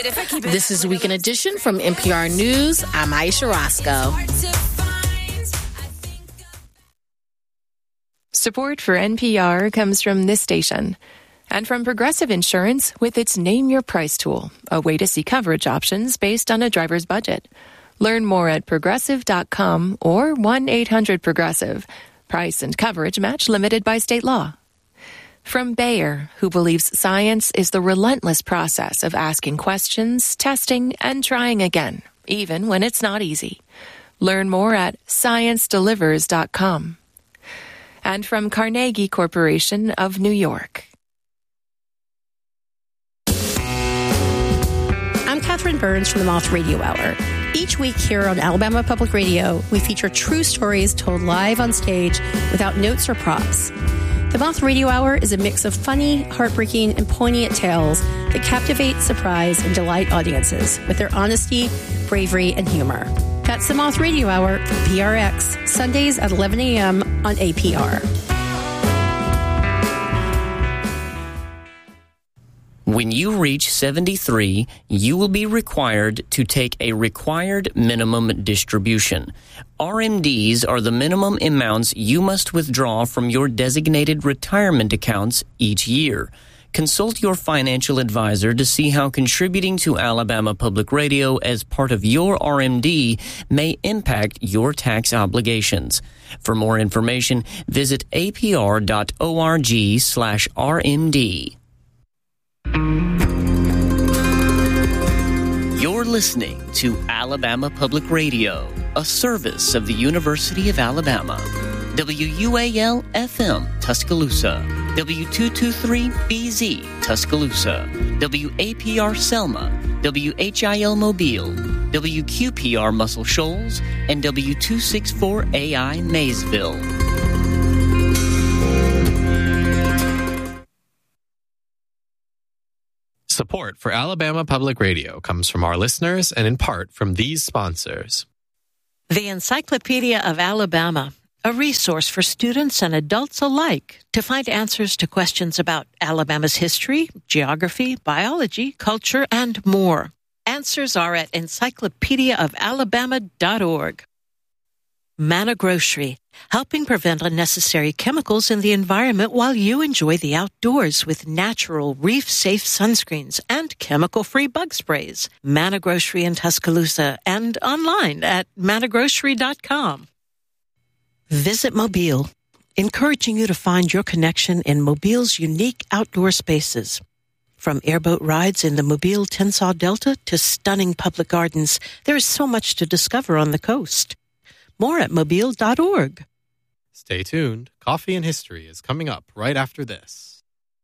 This is Weekend Edition from NPR News. I'm Aisha Roscoe. Support for NPR comes from this station and from Progressive Insurance with its Name Your Price tool, a way to see coverage options based on a driver's budget. Learn more at progressive.com or 1-800-PROGRESSIVE. Price and coverage match limited by state law. From Bayer, who believes science is the relentless process of asking questions, testing, and trying again, even when it's not easy. Learn more at sciencedelivers.com. And from Carnegie Corporation of New York. I'm Catherine Burns from the Moth Radio Hour. Each week here on Alabama Public Radio, we feature true stories told live on stage without notes or props. The Moth Radio Hour is a mix of funny, heartbreaking, and poignant tales that captivate, surprise, and delight audiences with their honesty, bravery, and humor. That's the Moth Radio Hour from PRX, Sundays at 11 a.m. on APR. When you reach 73, you will be required to take a required minimum distribution. RMDs are the minimum amounts you must withdraw from your designated retirement accounts each year. Consult your financial advisor to see how contributing to Alabama Public Radio as part of your RMD may impact your tax obligations. For more information, visit apr.org/RMD. You're listening to Alabama Public Radio, a service of the University of Alabama. WUAL-FM, Tuscaloosa. W223BZ, Tuscaloosa. WAPR Selma. WHIL Mobile. WQPR Muscle Shoals. And W264AI Maysville. Support for Alabama Public Radio comes from our listeners and in part from these sponsors. The Encyclopedia of Alabama, a resource for students and adults alike to find answers to questions about Alabama's history, geography, biology, culture, and more. Answers are at encyclopediaofalabama.org. Manna Grocery, helping prevent unnecessary chemicals in the environment while you enjoy the outdoors with natural, reef-safe sunscreens and chemical-free bug sprays. Manna Grocery in Tuscaloosa and online at mannagrocery.com. Visit Mobile, encouraging you to find your connection in Mobile's unique outdoor spaces. From airboat rides in the Mobile Tensaw Delta to stunning public gardens, there is so much to discover on the coast. More at mobile.org. Stay tuned. Coffee and History is coming up right after this.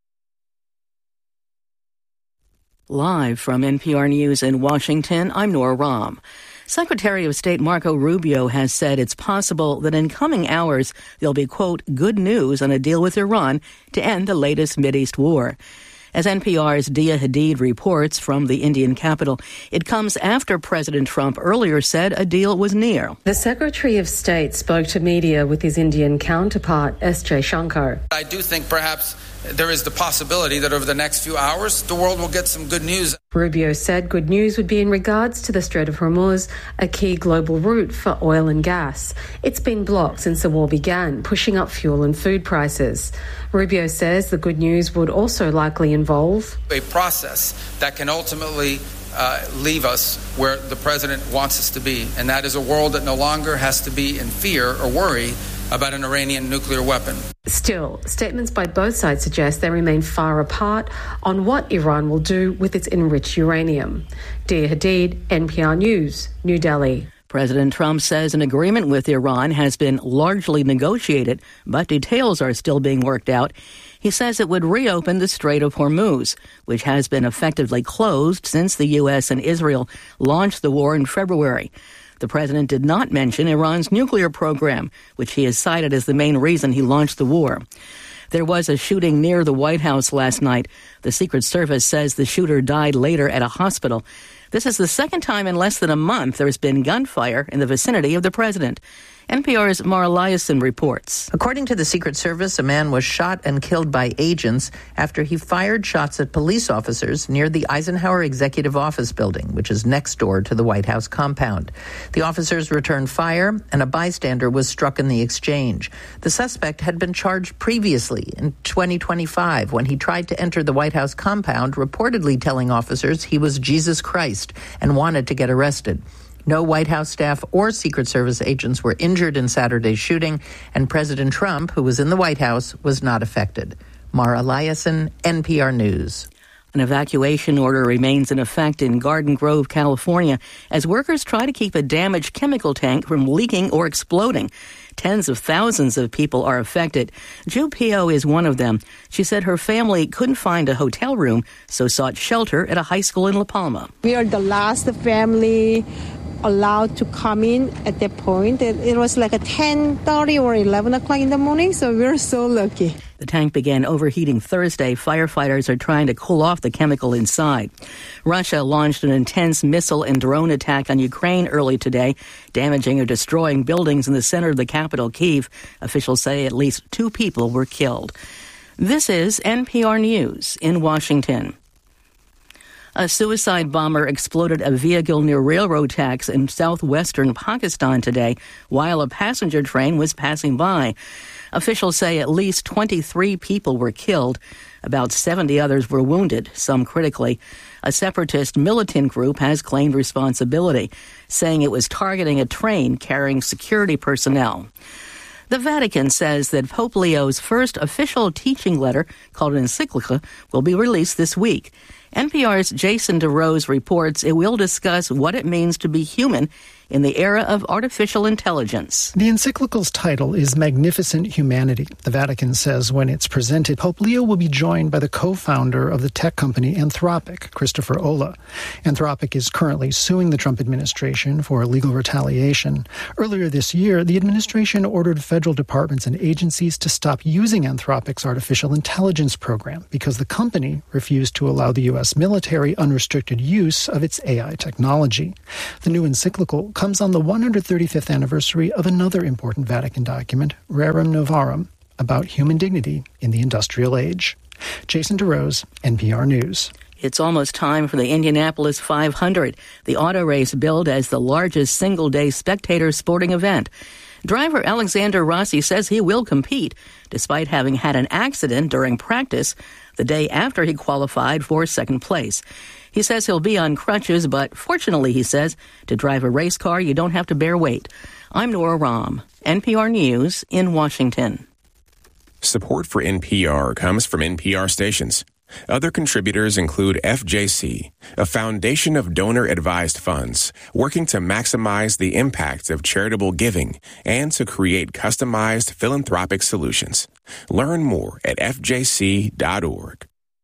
Live from NPR News in Washington, I'm Nora Rahm. Secretary of State Marco Rubio has said it's possible that in coming hours there'll be, quote, good news on a deal with Iran to end the latest Mideast war. As NPR's Dia Hadid reports from the Indian capital, it comes after President Trump earlier said a deal was near. The Secretary of State spoke to media with his Indian counterpart, S. Jaishankar. I do think perhaps there is the possibility that over the next few hours, the world will get some good news. Rubio said good news would be in regards to the Strait of Hormuz, a key global route for oil and gas. It's been blocked since the war began, pushing up fuel and food prices. Rubio says the good news would also likely involve a process that can ultimately leave us where the president wants us to be, and that is a world that no longer has to be in fear or worry about an Iranian nuclear weapon. Still, statements by both sides suggest they remain far apart on what Iran will do with its enriched uranium. Dia Hadid, NPR News, New Delhi. President Trump says an agreement with Iran has been largely negotiated, but details are still being worked out. He says it would reopen the Strait of Hormuz, which has been effectively closed since the U.S. and Israel launched the war in February. The president did not mention Iran's nuclear program, which he has cited as the main reason he launched the war. There was a shooting near the White House last night. The Secret Service says the shooter died later at a hospital. This is the second time in less than a month there has been gunfire in the vicinity of the president. NPR's Mara Liasson reports. According to the Secret Service, a man was shot and killed by agents after he fired shots at police officers near the Eisenhower Executive Office building, which is next door to the White House compound. The officers returned fire, and a bystander was struck in the exchange. The suspect had been charged previously in 2025 when he tried to enter the White House compound, reportedly telling officers he was Jesus Christ and wanted to get arrested. No White House staff or Secret Service agents were injured in Saturday's shooting, and President Trump, who was in the White House, was not affected. Mara Liasson, NPR News. An evacuation order remains in effect in Garden Grove, California, as workers try to keep a damaged chemical tank from leaking or exploding. Tens of thousands of people are affected. Ju Pio is one of them. She said her family couldn't find a hotel room, so sought shelter at a high school in La Palma. We are the last family allowed to come in at that point. It was like a 10:30 or 11 o'clock in the morning, so we're so lucky. The tank began overheating Thursday. Firefighters are trying to cool off the chemical inside. Russia launched an intense missile and drone attack on Ukraine early today, damaging or destroying buildings in the center of the capital, Kyiv. Officials say at least 2 people were killed. This is NPR News in Washington. A suicide bomber exploded a vehicle near railroad tracks in southwestern Pakistan today while a passenger train was passing by. Officials say at least 23 people were killed. About 70 others were wounded, some critically. A separatist militant group has claimed responsibility, saying it was targeting a train carrying security personnel. The Vatican says that Pope Leo's first official teaching letter, called an encyclica, will be released this week. NPR's Jason DeRose reports it will discuss what it means to be human in the era of artificial intelligence. The encyclical's title is Magnificent Humanity. The Vatican says when it's presented, Pope Leo will be joined by the co-founder of the tech company Anthropic, Christopher Olah. Anthropic is currently suing the Trump administration for illegal retaliation. Earlier this year, the administration ordered federal departments and agencies to stop using Anthropic's artificial intelligence program because the company refused to allow the U.S. military unrestricted use of its AI technology. The new encyclical comes on the 135th anniversary of another important Vatican document, Rerum Novarum, about human dignity in the industrial age. Jason DeRose, NPR News. It's almost time for the Indianapolis 500, the auto race billed as the largest single-day spectator sporting event. Driver Alexander Rossi says he will compete, despite having had an accident during practice the day after he qualified for second place. He says he'll be on crutches, but fortunately, he says, to drive a race car, you don't have to bear weight. I'm Nora Rahm, NPR News in Washington. Support for NPR comes from NPR stations. Other contributors include FJC, a foundation of donor-advised funds working to maximize the impact of charitable giving and to create customized philanthropic solutions. Learn more at fjc.org.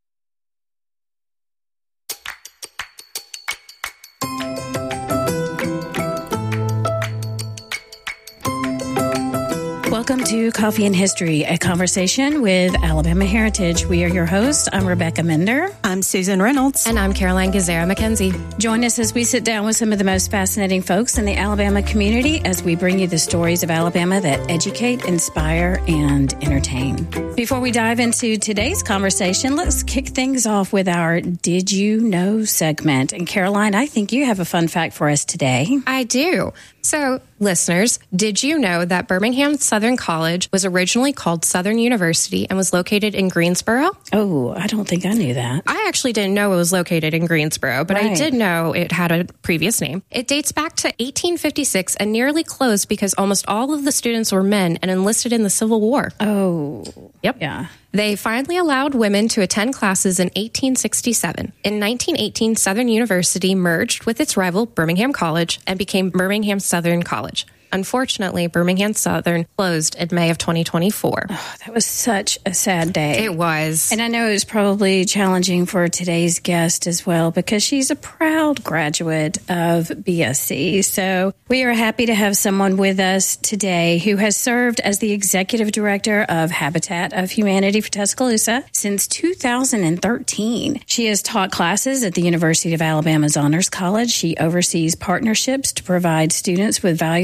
Welcome to Coffee and History, a conversation with Alabama Heritage. We are your hosts. I'm Rebecca Mender. I'm Susan Reynolds. And I'm Caroline Gazera McKenzie. Join us as we sit down with some of the most fascinating folks in the Alabama community as we bring you the stories of Alabama that educate, inspire, and entertain. Before we dive into today's conversation, let's kick things off with our Did You Know segment. And Caroline, I think you have a fun fact for us today. I do. So, listeners, did you know that Birmingham Southern College was originally called Southern University and was located in Greensboro? Oh, I don't think I knew that. I actually didn't know it was located in Greensboro, but I did know it had a previous name. It dates back to 1856 and nearly closed because almost all of the students were men and enlisted in the Civil War. Oh, yep. Yeah. They finally allowed women to attend classes in 1867. In 1918, Southern University merged with its rival, Birmingham College, and became Birmingham Southern College. Unfortunately, Birmingham Southern closed in May of 2024. Oh, that was such a sad day. It was. And I know it was probably challenging for today's guest as well because she's a proud graduate of BSC. So we are happy to have someone with us today who has served as the executive director of Habitat of Humanity for Tuscaloosa since 2013. She has taught classes at the University of Alabama's Honors College. She oversees partnerships to provide students with valuable hands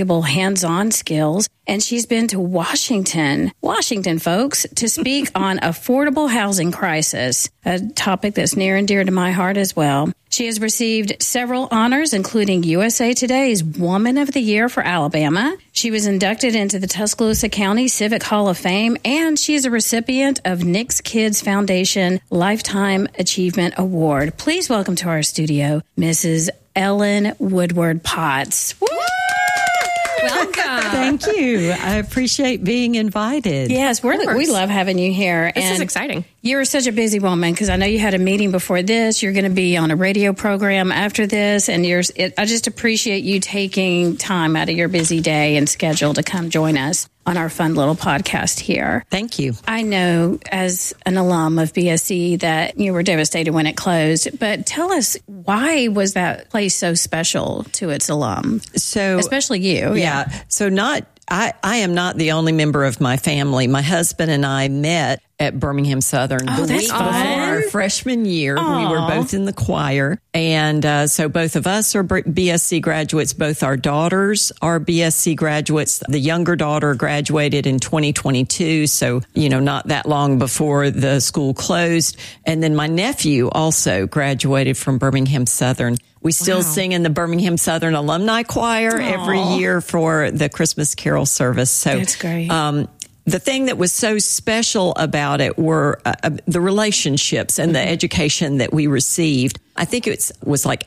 hands-on skills. And she's been to Washington, folks, to speak on affordable housing crisis, a topic that's near and dear to my heart as well. She has received several honors, including USA Today's Woman of the Year for Alabama. She was inducted into the Tuscaloosa County Civic Hall of Fame, and she is a recipient of Nick's Kids Foundation Lifetime Achievement Award. Please welcome to our studio, Mrs. Ellen Woodward Potts. Woo! Welcome. Thank you. I appreciate being invited. Yes, we love having you here. This is exciting. You're such a busy woman because I know you had a meeting before this. You're going to be on a radio program after this. And I just appreciate you taking time out of your busy day and schedule to come join us on our fun little podcast here. Thank you. I know as an alum of BSC that you were devastated when it closed, but tell us, why was that place so special to its alum? So, especially you. Yeah. So I am not the only member of my family. My husband and I met at Birmingham Southern the week before our freshman year. Aww. We were both in the choir. And so both of us are BSC graduates. Both our daughters are BSC graduates. The younger daughter graduated in 2022. So, not that long before the school closed. And then my nephew also graduated from Birmingham Southern. We still sing in the Birmingham Southern Alumni Choir every year for the Christmas Carol service. So that's great. The thing that was so special about it were the relationships and the education that we received. I think it was like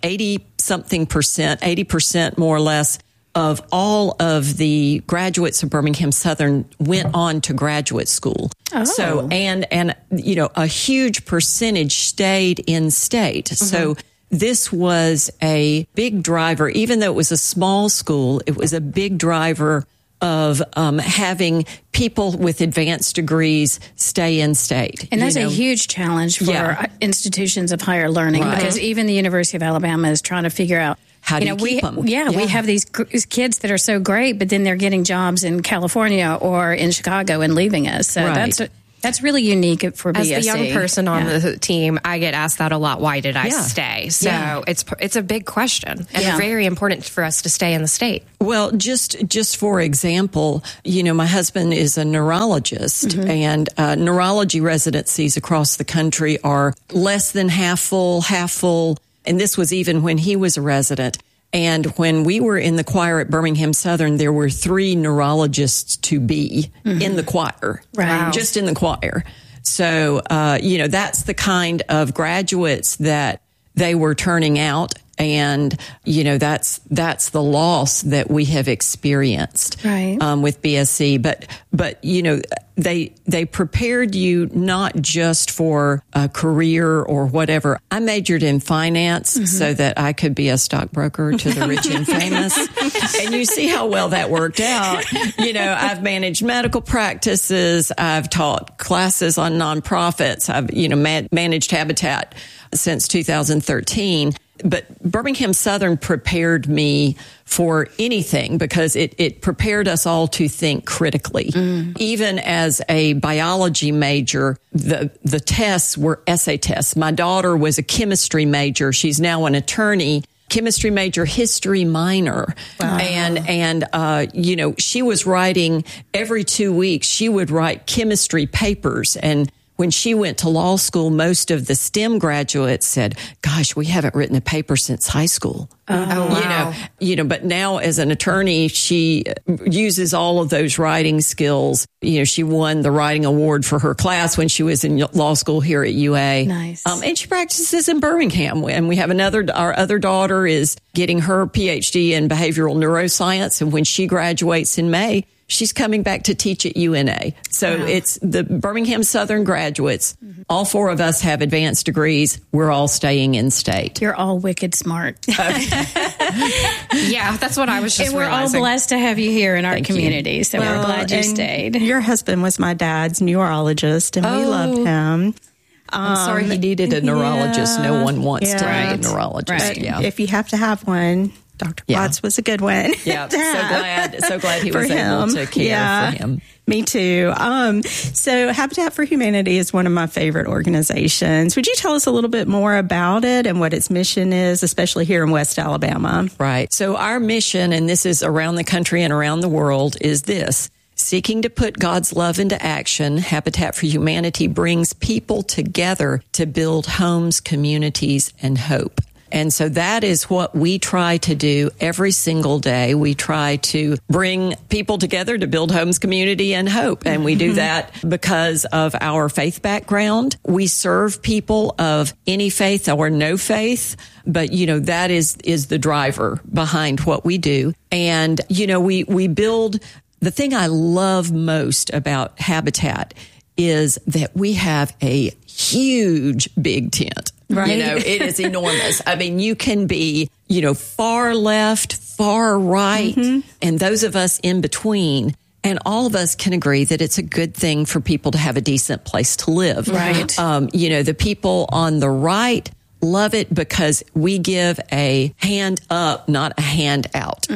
80% more or less of all of the graduates of Birmingham Southern went on to graduate school. Oh. So, and a huge percentage stayed in state. Mm-hmm. So this was a big driver, even though it was a small school, it was a big driver of having people with advanced degrees stay in state. And that's a huge challenge for institutions of higher learning, because even the University of Alabama is trying to figure out how do you keep them? We have these kids that are so great, but then they're getting jobs in California or in Chicago and leaving us. So that's really unique for BSC. As the young person on the team, I get asked that a lot. Why did I stay? So it's a big question, and very important for us to stay in the state. Well, just for example, my husband is a neurologist, and neurology residencies across the country are less than half full. And this was even when he was a resident. And when we were in the choir at Birmingham Southern, there were 3 neurologists to be in the choir, just in the choir. So, that's the kind of graduates that they were turning out. And, that's the loss that we have experienced with BSC. But they prepared you not just for a career or whatever. I majored in finance so that I could be a stockbroker to the rich and famous. And you see how well that worked out. I've managed medical practices. I've taught classes on nonprofits. I've, managed Habitat since 2013. But Birmingham Southern prepared me for anything because it prepared us all to think critically. Even as a biology major, the tests were essay tests. My daughter was a chemistry major. She's now an attorney. Chemistry major, history minor. Wow. And she was writing every 2 weeks. She would write chemistry papers. And when she went to law school, most of the STEM graduates said, gosh, we haven't written a paper since high school. Oh, wow. But now as an attorney, she uses all of those writing skills. She won the writing award for her class when she was in law school here at UA. Nice. And she practices in Birmingham. And we have our other daughter is getting her PhD in behavioral neuroscience. And when she graduates in May, she's coming back to teach at UNA. So it's the Birmingham Southern graduates. All 4 of us have advanced degrees. We're all staying in state. You're all wicked smart. Yeah, that's what I was just realizing. And we're all blessed to have you here in our community. So we're glad you stayed. Your husband was my dad's neurologist, and we loved him. I'm sorry he needed a neurologist. No one wants to need a neurologist. But if you have to have one, Dr. Watts was a good one. Yeah, so glad he was able to care for him. Me too. So Habitat for Humanity is one of my favorite organizations. Would you tell us a little bit more about it and what its mission is, especially here in West Alabama? Right. So our mission, and this is around the country and around the world, is this. Seeking to put God's love into action, Habitat for Humanity brings people together to build homes, communities, and hope. And so that is what we try to do every single day. We try to bring people together to build homes, community, and hope. And we do that because of our faith background. We serve people of any faith or no faith. But, that is the driver behind what we do. And, we build. The thing I love most about Habitat is that we have a huge big tent. Right. It is enormous. I mean, you can be, far left, far right, and those of us in between. And all of us can agree that it's a good thing for people to have a decent place to live. Right. The people on the right love it because we give a hand up, not a hand out.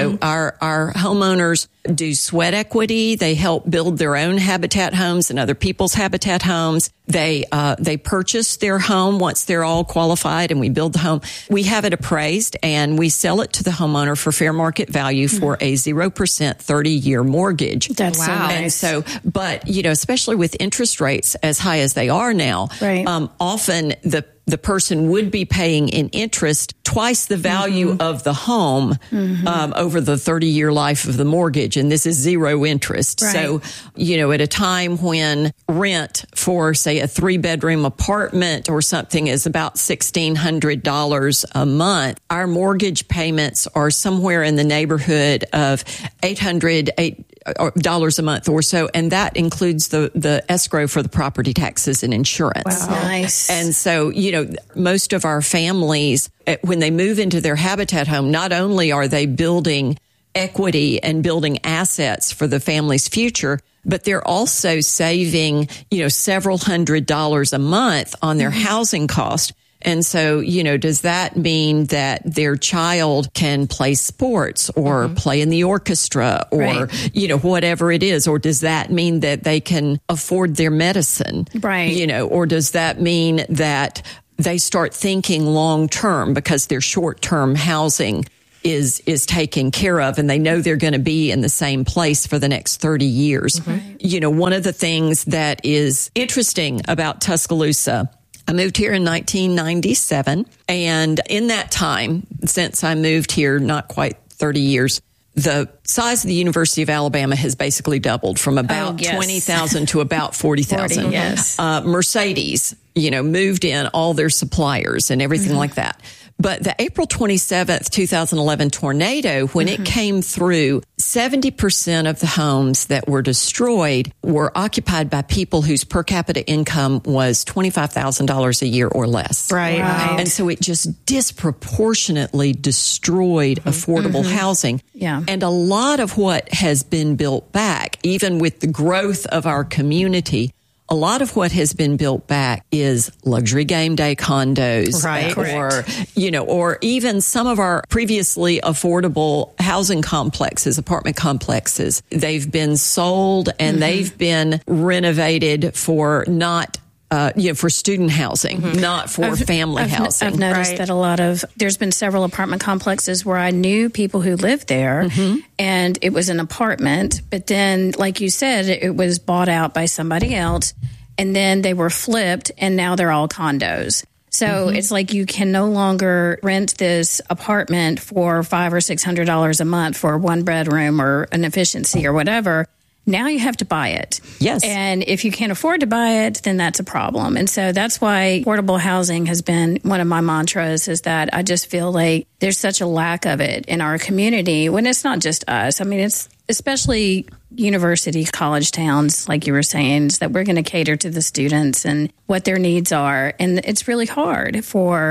Our homeowners do sweat equity. They help build their own Habitat homes and other people's Habitat homes. They purchase their home once they're all qualified and we build the home. We have it appraised and we sell it to the homeowner for fair market value for a 0% 30-year mortgage. That's so nice. And so, but, especially with interest rates as high as they are now, right. Often the person would be paying in interest twice the value of the home over the 30-year life of the mortgage. And this is zero interest. Right. So, at a time when rent for, say, a 3-bedroom apartment or something is about $1,600 a month, our mortgage payments are somewhere in the neighborhood of $800 a month or so. And that includes the escrow for the property taxes and insurance. Wow. Nice. And so, most of our families, when they move into their Habitat home, not only are they building equity and building assets for the family's future, but they're also saving, several $100s a month on their housing cost. And so, does that mean that their child can play sports or play in the orchestra or, whatever it is? Or does that mean that they can afford their medicine? Right. Or does that mean that they start thinking long term because their short term housing is taken care of and they know they're going to be in the same place for the next 30 years. One of the things that is interesting about Tuscaloosa, I moved here in 1997, and in that time, since I moved here, not quite 30 years, the size of the University of Alabama has basically doubled from about 20,000 to about 40,000. 40, yes. Mercedes, moved in all their suppliers and everything like that. But the April 27th, 2011 tornado, when it came through, 70% of the homes that were destroyed were occupied by people whose per capita income was $25,000 a year or less. Right. Wow. And so it just disproportionately destroyed affordable housing. Yeah. And a lot of what has been built back, even with the growth of our community, a lot of what has been built back is luxury game day condos, right? Or even some of our previously affordable housing complexes, apartment complexes. They've been sold and they've been renovated for not for student housing, not for family housing. I've noticed that there's been several apartment complexes where I knew people who lived there and it was an apartment, but then, like you said, it was bought out by somebody else and then they were flipped and now they're all condos. So it's like you can no longer rent this apartment for $500 or $600 a month for a 1-bedroom or an efficiency or whatever. Now you have to buy it. Yes. And if you can't afford to buy it, then that's a problem. And so that's why affordable housing has been one of my mantras, is that I just feel like there's such a lack of it in our community when it's not just us. I mean, it's especially university college towns, like you were saying, is that we're going to cater to the students and what their needs are. And it's really hard for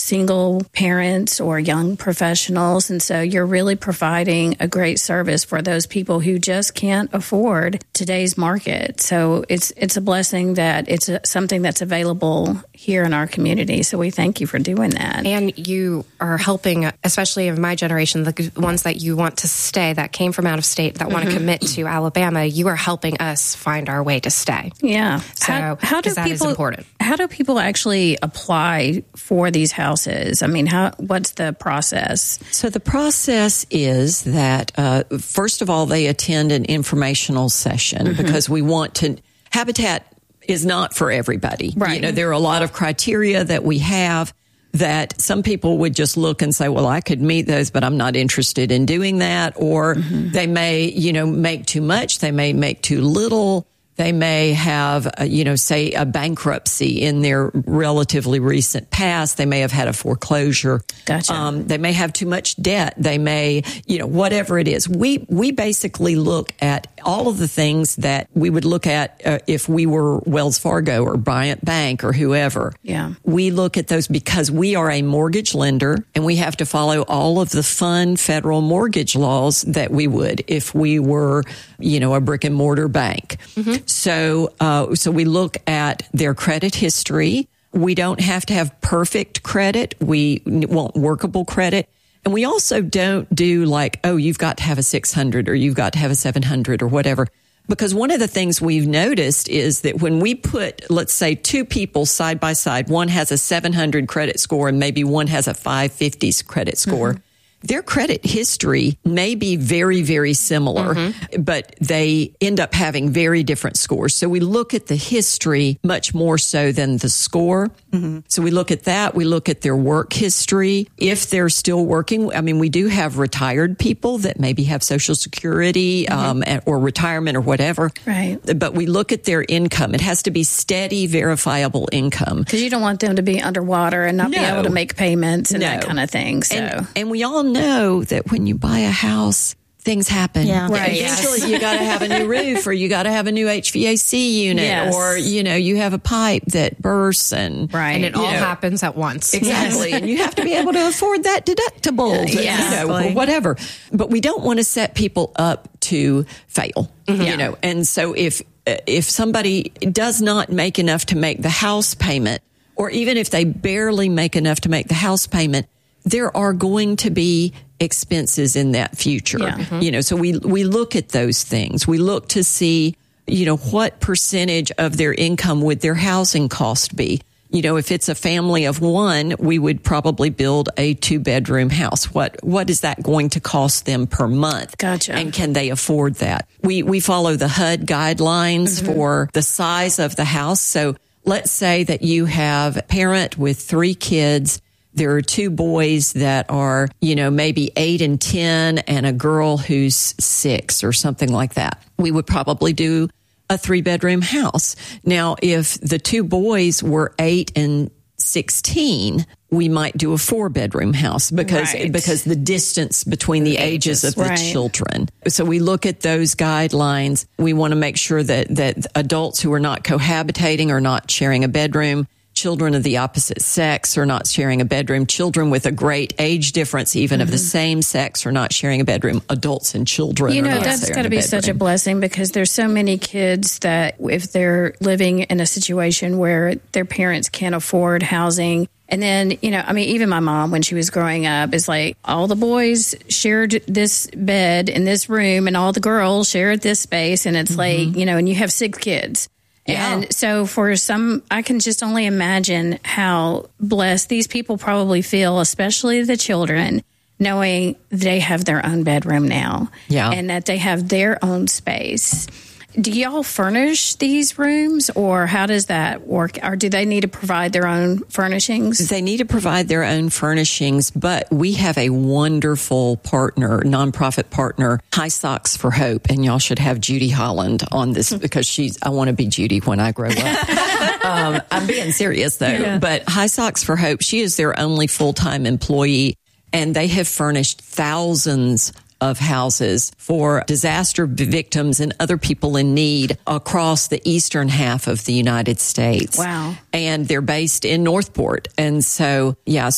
single parents or young professionals. And so you're really providing a great service for those people who just can't afford today's market. So it's a blessing that it's something that's available here in our community. So we thank you for doing that. And you are helping, especially of my generation, the ones that you want to stay, that came from out of state, that want to commit to Alabama. You are helping us find our way to stay. Yeah. So how do that people, is important. How do people actually apply for these houses? I mean, what's the process? So the process is that, first of all, they attend an informational session because we want to, Habitat is not for everybody. Right. You know, there are a lot of criteria that we have that some people would just look and say, well, I could meet those, but I'm not interested in doing that. Or they may, make too much. They may make too little. They may have, say a bankruptcy in their relatively recent past. They may have had a foreclosure. Gotcha. They may have too much debt. They may, whatever it is. We basically look at all of the things that we would look at if we were Wells Fargo or Bryant Bank or whoever. Yeah. We look at those because we are a mortgage lender and we have to follow all of the fun federal mortgage laws that we would if we were, a brick and mortar bank. So we look at their credit history. We don't have to have perfect credit. We want workable credit. And we also don't do like, oh, you've got to have a 600 or you've got to have a 700 or whatever. Because one of the things we've noticed is that when we put, let's say, two people side by side, one has a 700 credit score and maybe one has a 550 credit score, their credit history may be very, very similar, but they end up having very different scores. So we look at the history much more so than the score. So we look at that. We look at their work history. If they're still working, I mean, we do have retired people that maybe have Social Security or retirement or whatever. Right. But we look at their income. It has to be steady, verifiable income. Because you don't want them to be underwater and not be able to make payments and that kind of thing. So. And we all know that when you buy a house, things happen. Yeah. Right. Eventually, you got to have a new roof, or you got to have a new HVAC unit, or you have a pipe that bursts, and it all happens at once. Exactly, and you have to be able to afford that deductible, or whatever. But we don't want to set people up to fail, And so if somebody does not make enough to make the house payment, or even if they barely make enough to make the house payment, there are going to be expenses in that future. So we look at those things. We look to see, what percentage of their income would their housing cost be? If it's a family of one, we would probably build a 2-bedroom house. What is that going to cost them per month? Gotcha. And can they afford that? We follow the HUD guidelines for the size of the house. So let's say that you have a parent with 3 kids. There are 2 boys that are, maybe 8 and 10 and a girl who's 6 or something like that. We would probably do a 3-bedroom house. Now, if the 2 boys were 8 and 16, we might do a 4-bedroom house because the distance between the ages of the children. So we look at those guidelines. We want to make sure that adults who are not cohabitating or not sharing a bedroom, children of the opposite sex are not sharing a bedroom. Children with a great age difference, even of the same sex, are not sharing a bedroom. Adults and children are not sharing a bedroom. That's got to be such a blessing because there's so many kids that if they're living in a situation where their parents can't afford housing, and then, even my mom, when she was growing up, is like all the boys shared this bed in this room and all the girls shared this space. And it's like, and you have 6 kids. Yeah. And so for some, I can just only imagine how blessed these people probably feel, especially the children, knowing they have their own bedroom now. Yeah. And that they have their own space. Do y'all furnish these rooms, or how does that work? Or do they need to provide their own furnishings? They need to provide their own furnishings, but we have a wonderful partner, nonprofit partner, High Socks for Hope, and y'all should have Judy Holland on this because I want to be Judy when I grow up. I'm being serious though, but High Socks for Hope, she is their only full-time employee, and they have furnished thousands of houses for disaster victims and other people in need across the eastern half of the United States. Wow. And they're based in Northport. And so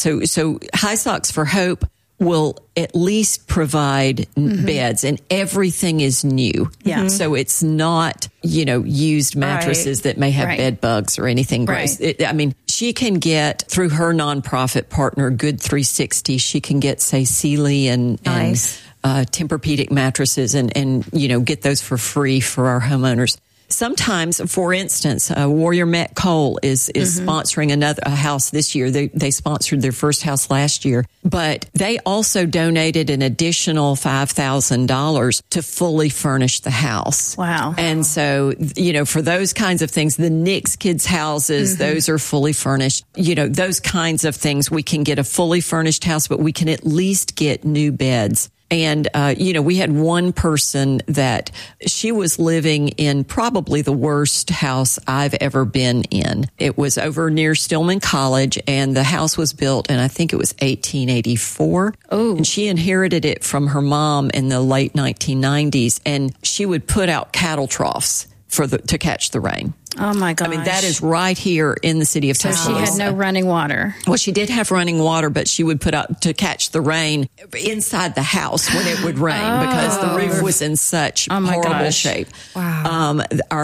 High Socks for Hope will at least provide beds, and everything is new. Yeah. So it's not, used mattresses that may have bed bugs or anything gross. Right. She can get, through her nonprofit partner, Good 360, she can get, say, Sealy and Tempur-Pedic mattresses and get those for free for our homeowners. Sometimes, for instance, Warrior Met Coal is sponsoring a house this year. They sponsored their first house last year, but they also donated an additional $5,000 to fully furnish the house. Wow. And so, for those kinds of things, the Knicks kids' houses, those are fully furnished. Those kinds of things, we can get a fully furnished house, but we can at least get new beds. And, we had one person that she was living in probably the worst house I've ever been in. It was over near Stillman College, and the house was built, and I think it was 1884. Oh. And she inherited it from her mom in the late 1990s, and she would put out cattle troughs to catch the rain. Oh, my gosh. That is right here in the city of Tuscaloosa. So she had no running water. Well, she did have running water, but she would put out to catch the rain inside the house when it would rain because the roof was in such horrible shape. Wow.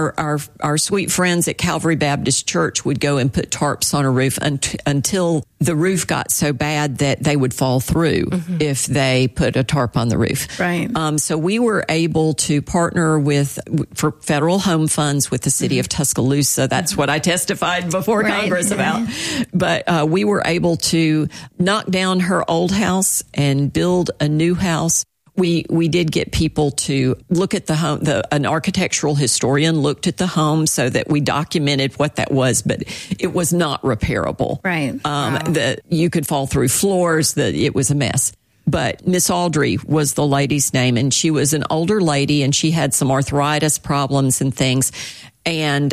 Our sweet friends at Calvary Baptist Church would go and put tarps on a roof until the roof got so bad that they would fall through if they put a tarp on the roof. Right. So we were able to partner for federal home funds with the city of Tuscaloosa. That's what I testified before Congress about. But we were able to knock down her old house and build a new house. We did get people to look at the home. An architectural historian looked at the home so that we documented what that was, but it was not repairable. Right. That you could fall through floors. It was a mess. But Miss Audrey was the lady's name, and she was an older lady, and she had some arthritis problems and things. And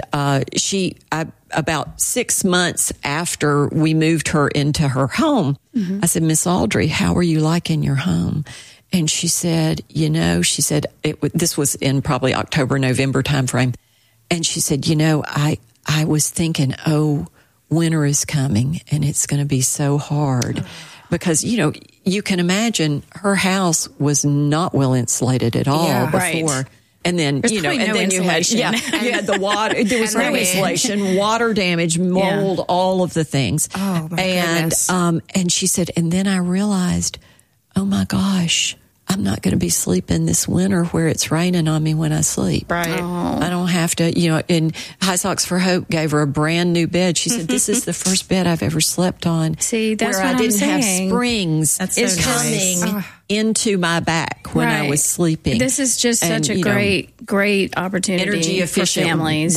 about 6 months after we moved her into her home, I said, Miss Audrey, how are you liking your home? And she said, this was in probably October, November timeframe. And she said, I was thinking, winter is coming and it's going to be so hard. Because, you can imagine her house was not well insulated at all before. Right. And then, There's you insulation. had the water. There was no insulation, water damage, mold, all of the things. Oh, my goodness. And she said, and then I realized, oh my gosh, I'm not going to be sleeping this winter where it's raining on me when I sleep. Right. I don't have to, and High Socks for Hope gave her a brand new bed. She said, this is the first bed I've ever slept on. See, that's where what I didn't I'm have saying. springs. That's so coming into my back when I was sleeping. This is just such a great opportunity energy efficient for families.